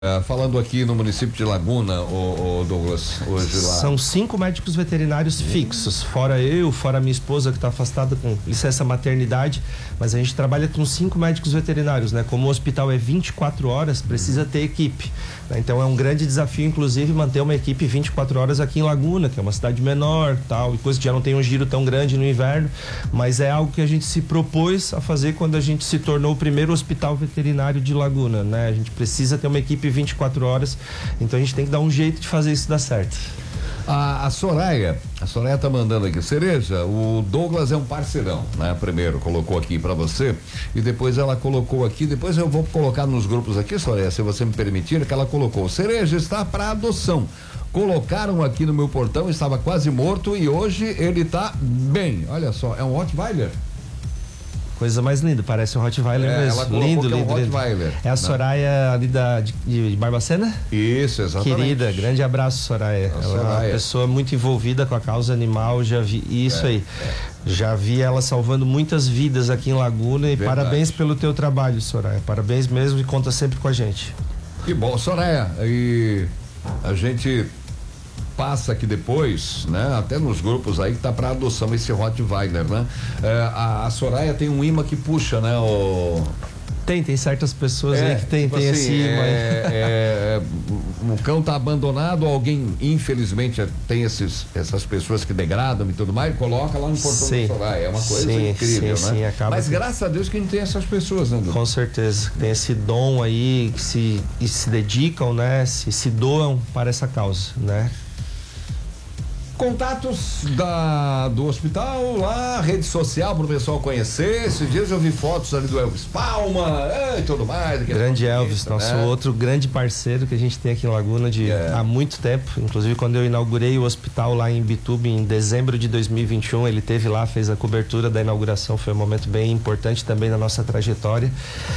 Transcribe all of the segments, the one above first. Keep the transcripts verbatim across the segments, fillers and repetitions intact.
Uh, falando aqui no município de Laguna, o, o Douglas, hoje lá. São cinco médicos veterinários fixos, fora eu, fora minha esposa que está afastada com licença maternidade, mas a gente trabalha com cinco médicos veterinários, né? Como o hospital é vinte e quatro horas, precisa ter equipe, né? Então é um grande desafio, inclusive, manter uma equipe vinte e quatro horas aqui em Laguna, que é uma cidade menor, tal, e coisa que já não tem um giro tão grande no inverno, mas é algo que a gente se propôs a fazer quando a gente se tornou o primeiro hospital veterinário de Laguna, né? A gente precisa ter uma equipe vinte e quatro horas, então a gente tem que dar um jeito de fazer isso dar certo. A, a Soraya, a Soraya tá mandando aqui, Cereja, o Douglas é um parceirão, né? Primeiro colocou aqui para você e depois ela colocou aqui, depois eu vou colocar nos grupos aqui, Soraya, se você me permitir, que ela colocou, Cereja está para adoção. Colocaram aqui no meu portão, estava quase morto e hoje ele tá bem. Olha só, é um Rottweiler. Coisa mais linda, parece um Rottweiler é, mesmo. Ela colocou lindo, que é um lindo, lindo. Rottweiler. É a Soraya ali da, de, de Barbacena? Isso, exatamente. Querida, grande abraço, Soraya. A ela Soraya. é uma pessoa muito envolvida com a causa animal, já vi isso é, aí. É. Já vi ela salvando muitas vidas aqui em Laguna e Verdade. Parabéns pelo teu trabalho, Soraya. Parabéns mesmo e conta sempre com a gente. Que bom, Soraya. E a gente passa aqui depois, né? Até nos grupos aí que tá para adoção esse Rottweiler, né? É, a, a Soraya tem um imã que puxa, né? O... Tem, tem certas pessoas é, aí que tem, tipo tem assim, esse imã. É, é, o cão tá abandonado, alguém infelizmente tem esses, essas pessoas que degradam e tudo mais, coloca lá no portão sim, da Soraya, é uma coisa sim, incrível, sim, né? Sim, acaba Mas que... graças a Deus que a gente tem essas pessoas, né? Com certeza, tem esse dom aí que se, que se dedicam, né? Se, se doam para essa causa, né? Contatos da, do hospital lá, rede social para o pessoal conhecer. Esses dias eu vi fotos ali do Elvis Palma e tudo mais. Grande Elvis, nosso né? outro grande parceiro que a gente tem aqui em Laguna de é. há muito tempo. Inclusive quando eu inaugurei o hospital lá em Bituba em dezembro de dois mil e vinte e um, ele esteve lá, fez a cobertura da inauguração, foi um momento bem importante também na nossa trajetória.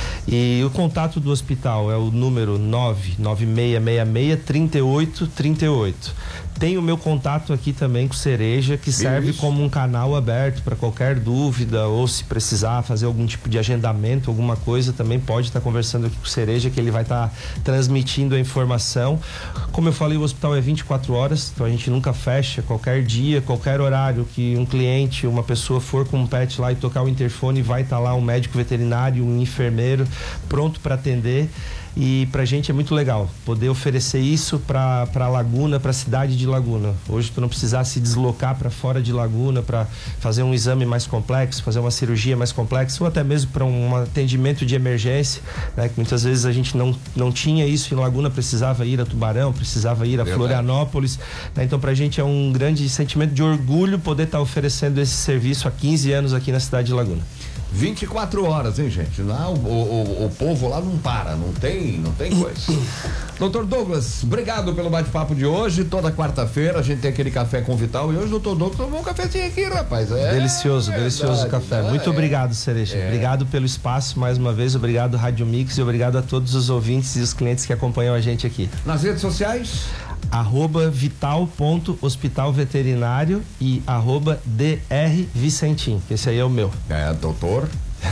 E o contato do hospital é o número nove nove seis seis seis, três oito três oito. Tem o meu contato aqui também com Cereja, que serve Isso. como um canal aberto para qualquer dúvida ou se precisar fazer algum tipo de agendamento, alguma coisa, também pode estar tá conversando aqui com o Cereja, que ele vai estar tá transmitindo a informação. Como eu falei, o hospital é vinte e quatro horas, então a gente nunca fecha, qualquer dia, qualquer horário que um cliente, uma pessoa for com um pet lá e tocar o interfone, vai estar tá lá um médico veterinário, um enfermeiro pronto para atender. E pra gente é muito legal poder oferecer isso pra, pra Laguna, pra cidade de Laguna. Hoje tu não precisar se deslocar para fora de Laguna para fazer um exame mais complexo, fazer uma cirurgia mais complexa ou até mesmo para um atendimento de emergência, né? Que muitas vezes a gente não, não tinha isso em Laguna, precisava ir a Tubarão, precisava ir a Verdade. Florianópolis, né? Então pra gente é um grande sentimento de orgulho poder estar tá oferecendo esse serviço há quinze anos aqui na cidade de Laguna. vinte e quatro horas, hein, gente? Lá, o, o, o povo lá não para, não tem, não tem coisa. doutor Douglas, obrigado pelo bate-papo de hoje. Toda quarta-feira a gente tem aquele café com Vital e hoje o doutor Douglas tomou um cafezinho aqui, rapaz. É delicioso, é delicioso o café. Né? Muito é. obrigado, Cereja. É. Obrigado pelo espaço mais uma vez, obrigado Rádio Mix e obrigado a todos os ouvintes e os clientes que acompanham a gente aqui. Nas redes sociais? Arroba vital ponto hospital veterinário e arroba dr Vicentim, que esse aí é o meu. É, doutor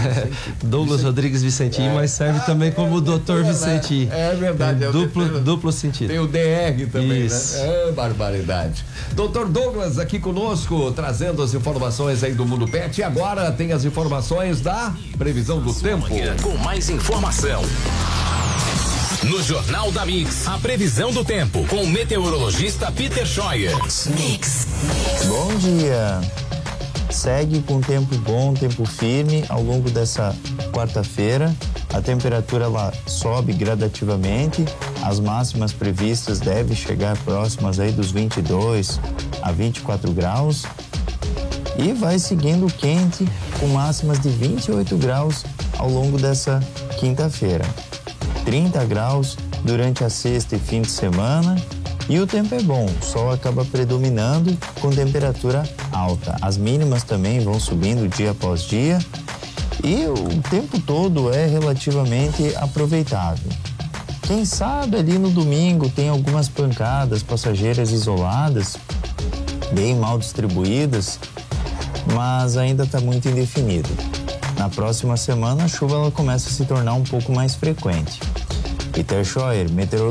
Douglas Vicent... Rodrigues Vicentim, é. mas serve ah, também é, como é, doutor Vicentim. É, é verdade. É duplo, tenho, duplo sentido. Tem o D R também, Isso. né? É barbaridade. doutor Douglas aqui conosco, trazendo as informações aí do Mundo Pet. E agora tem as informações da previsão do tempo. Com mais informação. No Jornal da Mix, a previsão do tempo com o meteorologista Peter Scheuer. Mix. Bom dia. Segue com tempo bom, tempo firme ao longo dessa quarta-feira. A temperatura lá sobe gradativamente. As máximas previstas devem chegar próximas aí dos vinte e dois a vinte e quatro graus. E vai seguindo quente com máximas de vinte e oito graus ao longo dessa quinta-feira. trinta graus durante a sexta e fim de semana e o tempo é bom, o sol acaba predominando com temperatura alta. As mínimas também vão subindo dia após dia e o tempo todo é relativamente aproveitável. Quem sabe ali no domingo tem algumas pancadas passageiras isoladas, bem mal distribuídas, mas ainda está muito indefinido. Na próxima semana a chuva ela começa a se tornar um pouco mais frequente. Peter Scheuer, meteorologia.